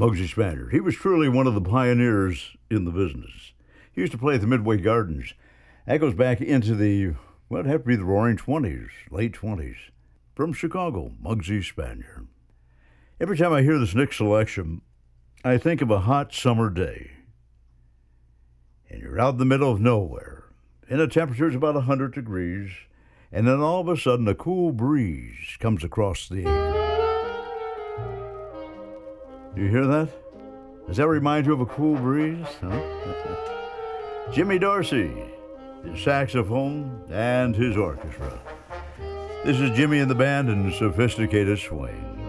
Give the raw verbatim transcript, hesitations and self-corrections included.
Muggsy Spaniard. He was truly one of the pioneers in the business. He used to play at the Midway Gardens. That goes back into the, well, it'd have to be the roaring twenties, late twenties. From Chicago, Muggsy Spaniard. Every time I hear this next selection, I think of a hot summer day. And you're out in the middle of nowhere, and the temperature's about one hundred degrees, and then all of a sudden a cool breeze comes across the air. Do you hear that? Does that remind you of a cool breeze? Huh? Jimmy Dorsey, his saxophone, and his orchestra. This is Jimmy and the Band in Sophisticated Swing.